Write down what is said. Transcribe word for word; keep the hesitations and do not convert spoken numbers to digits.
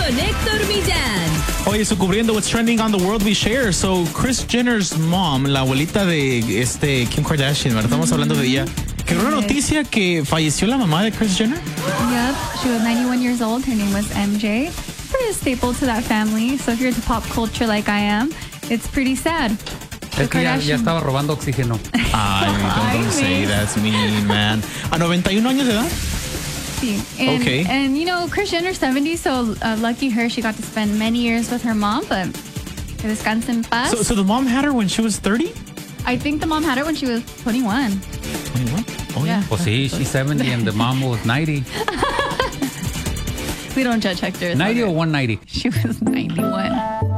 con Héctor Millán. Oye, so cubriendo what's trending on the world we share. So, Kris Jenner's mom, la abuelita de este Kim Kardashian, ¿verdad? Estamos hablando de ella. Que era una noticia que falleció la mamá de Kris Jenner. Yep, she was ninety-one years old. Her name was M J. Pretty staple to that family. So if you're into pop culture like I am, it's pretty sad. Es que ya, ya estaba robando oxígeno. Ay, don't, don't say that's mean, man. A noventa y uno años de edad. Sí. And, Okay. And you know, Kris Jenner's seventy, so uh, lucky her. She got to spend many years with her mom, but que descanse en paz. So, so the mom had her when she was thirty? I think the mom had it when she was twenty-one. twenty-one? Oh, Yeah. Pues sí, she's seventy and the mom was ninety. We don't judge Hector. It's ninety okay. or one ninety? She was ninety-one.